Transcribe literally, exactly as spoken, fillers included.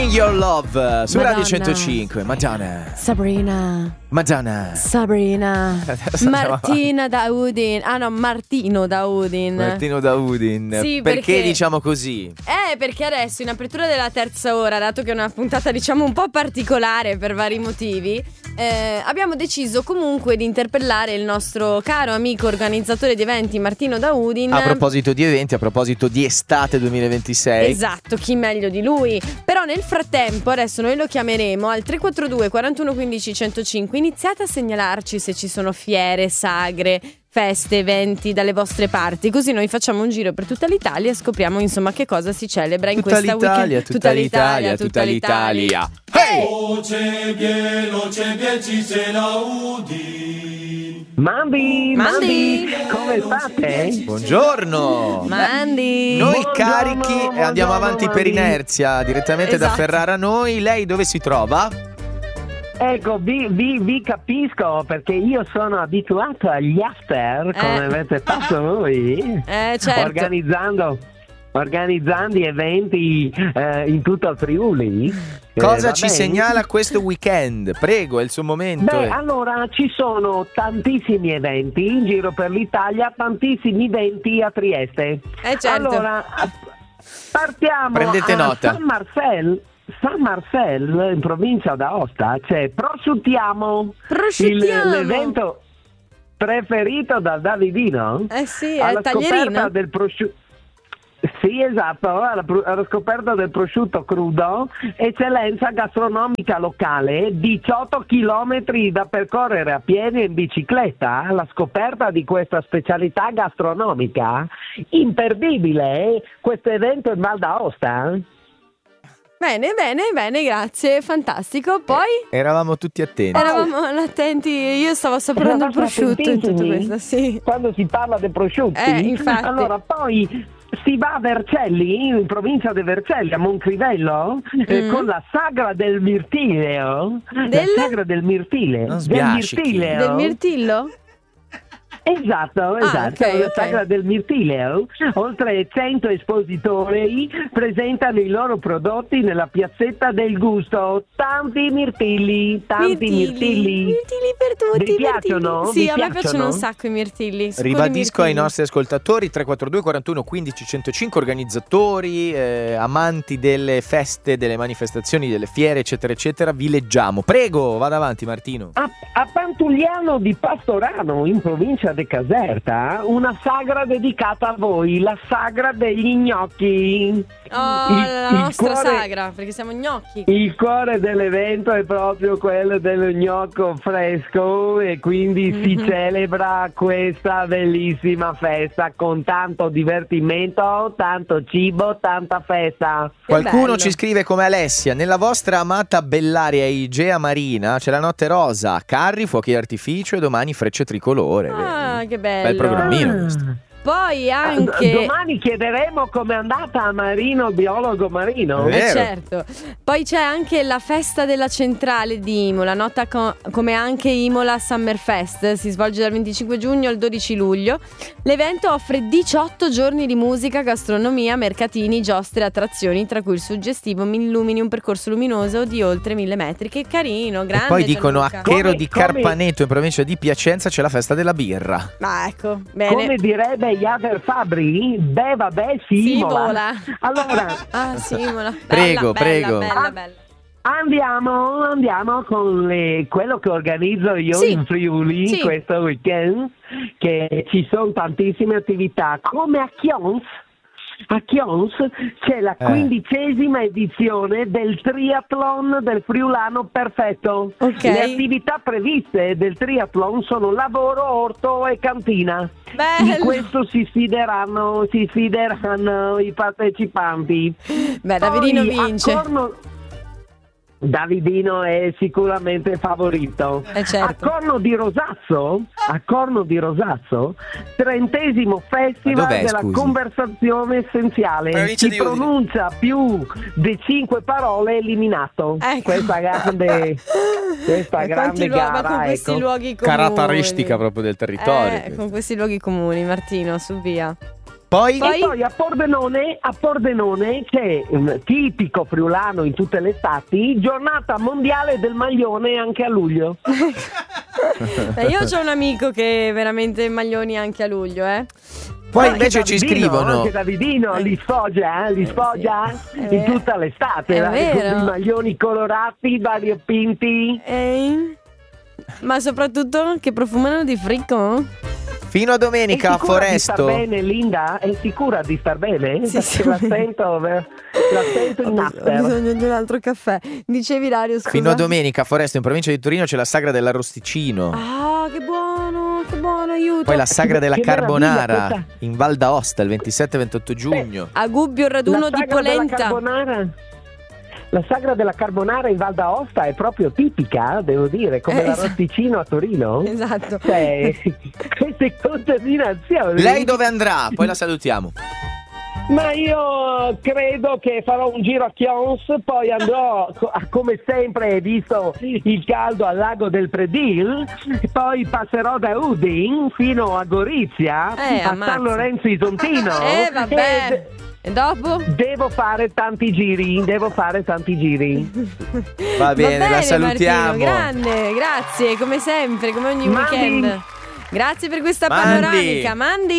In Your Love su Madonna. Radio centocinque. Madonna. Sabrina. Madonna. Sabrina. Martina da Udin. Ah no, Martino da Udin. Martino da Udin. Sì, perché, perché diciamo così? Eh, perché adesso in apertura della terza ora, dato che è una puntata diciamo un po' particolare per vari motivi, eh, abbiamo deciso comunque di interpellare il nostro caro amico organizzatore di eventi Martino da Udin. A proposito di eventi, a proposito di estate duemilaventisei. Esatto, chi meglio di lui. Però nel frattempo adesso noi lo chiameremo al tre quattro due quarantuno quindici centocinque. Iniziate a segnalarci se ci sono fiere, sagre, feste, eventi dalle vostre parti, così noi facciamo un giro per tutta l'Italia e scopriamo insomma che cosa si celebra in tutta questa l'Italia, weekend. tutta l'Italia, tutta l'Italia. Hey! Mandi, Mandi. Mandi, come state? Buongiorno. Mandi. Noi Buongiorno, carichi e andiamo buongiorno, avanti per Mandi. inerzia direttamente da Esatto. Ferrara a noi. Lei dove si trova? Ecco, vi, vi, vi capisco perché io sono abituato agli after, come Eh. avete fatto voi, Eh, certo. organizzando, organizzando eventi eh, in tutto il Friuli. Eh, Cosa va ci bene? segnala questo weekend? Prego, è il suo momento. Beh, eh. allora ci sono tantissimi eventi in giro per l'Italia, tantissimi eventi a Trieste. Eh, certo. Allora, partiamo Prendete a nota. San Marcel. San Marcel, in provincia d'Aosta, c'è Prosciuttiamo, Prosciuttiamo. il- l'evento preferito da Davidino. Eh sì, è alla il taglierino. scoperta del prosciutto. Sì, esatto, alla, pr- alla scoperta del prosciutto crudo, eccellenza gastronomica locale, diciotto chilometri da percorrere a piedi e in bicicletta, alla scoperta di questa specialità gastronomica, imperdibile, questo evento in Val d'Aosta. Bene, bene, bene, grazie, fantastico. Poi Eravamo tutti attenti. eravamo attenti, io stavo assaporando il prosciutto in tutto Attentissimi questo, sì. quando si parla dei prosciutti. Eh, infatti. Allora, poi si va a Vercelli, in provincia di Vercelli, a Moncrivello, eh, Mm. con la sagra del mirtileo. Del? La sagra del mirtile. Non del sbiascichi. mirtileo. Del mirtillo? Esatto, esatto, ok, la ok. sagra del mirtileo. Oltre cento espositori presentano i loro prodotti nella piazzetta del gusto. Tanti mirtilli, tanti mirtilli. Mirtilli per tutti. Vi piacciono? mirtilli. Sì, Vi a me piacciono? piacciono un sacco i mirtilli. sicuri Ribadisco ai mirtilli. nostri ascoltatori tre quattro due quarantuno quindici centocinque, organizzatori, eh, amanti delle feste, delle manifestazioni, delle fiere, eccetera, eccetera. Vi leggiamo. Prego, vada avanti, Martino. A, a Pantugliano di Pastorano, in provincia di Caserta, una sagra dedicata a voi, la sagra degli gnocchi. Oh, Il- la il nostra cuore- sagra, perché siamo gnocchi. Il cuore dell'evento è proprio quello dello gnocco fresco e quindi si Mhm. celebra questa bellissima festa con tanto divertimento, tanto cibo, tanta festa. Che Qualcuno bello. ci scrive come Alessia: nella vostra amata Bellaria Igea Marina c'è la notte rosa, carri, fuochi d'artificio e domani frecce tricolore. Ah, Vedi? che bello. Bel programmino questo. Poi Ah, anche... Domani chiederemo com'è andata a Marino, biologo Marino. Eh, Eh, vero. certo. Poi c'è anche la festa della centrale di Imola, nota co- come anche Imola Summer Fest. Si svolge dal venticinque giugno al dodici luglio. L'evento offre diciotto giorni di musica, gastronomia, mercatini, giostre, attrazioni, tra cui il suggestivo Millumini, un percorso luminoso di oltre mille metri. Che carino, grande. E poi dicono a Gianluca. Chero Come- di come- Carpaneto, in provincia di Piacenza, c'è la festa della birra. Ma ecco, bene. Come direbbe Jader Fabri, beh vabbè si Si imola. vola. Allora, Ah, sì, Imola. Bella, Prego, bella, prego. Bella, Ah. bella. Andiamo, andiamo con le- quello che organizzo io Sì. in Friuli Sì. questo weekend, che ci sono tantissime attività, come a Chions. A Chions c'è la Eh. quindicesima edizione del triathlon del Friulano Perfetto. Ok. Le attività previste del triathlon sono lavoro, orto e cantina. Di Bello. questo si sfideranno, si sfideranno i partecipanti. Beh, Davidino Poi, a vince. Corno- Davidino è sicuramente favorito. Eh, certo. A Corno di Rosazzo, a Corno di Rosazzo, trentesimo festival Ma dov'è, della scusi? conversazione essenziale. Provincia Chi di Udine. pronuncia più di cinque parole è eliminato. Ecco. Questa grande, questa E grande quanti luoghi- ma gara, con questi ecco. luoghi comuni. Caratteristica proprio del territorio. Eh, con questi luoghi comuni, Martino, su via. Poi? E poi a Pordenone, a Pordenone c'è un tipico friulano in tutte le estati, giornata mondiale del maglione anche a luglio. Eh, io ho un amico che veramente maglioni anche a luglio, eh. Poi Ah, invece anche ci Davidino, scrivono. Anche Davidino li sfoggia, eh, li sfoggia sì, è in vero. tutta l'estate, È eh, vero. con i maglioni colorati, variopinti. Eh? Ma soprattutto che profumano di fricco. Fino a domenica È a sicura di star Foresto. bene, Linda? È sicura di star bene? Sì, Perché sì. la sento, la sento in Ho after. bisogno di un altro caffè. Dicevi, Dario, scusa. Fino a domenica a Foresto in provincia di Torino c'è la sagra dell'arrosticino. Ah, che buono, che buono, aiuto. Poi la sagra della Che meraviglia carbonara questa. in Val d'Aosta il ventisette ventotto giugno. A Gubbio il raduno La di sagra della polenta. carbonara. La sagra della carbonara in Val d'Aosta è proprio tipica, devo dire, come Eh, l'arrosticino a Torino. Esatto. Cioè, queste contaminazioni. Lei dove andrà? Poi la salutiamo. Ma io credo che farò un giro a Chions, poi andrò, co- come sempre, visto il caldo, al lago del Predil, poi passerò da Udin fino a Gorizia, Eh, a ammazza. San Lorenzo Isontino. Eh, vabbè. E E dopo? devo fare tanti giri, devo fare tanti giri. Va bene, la Martino, salutiamo. grande, grazie, come sempre, come ogni Mandi- weekend. Grazie per questa Mandi. panoramica. Mandi.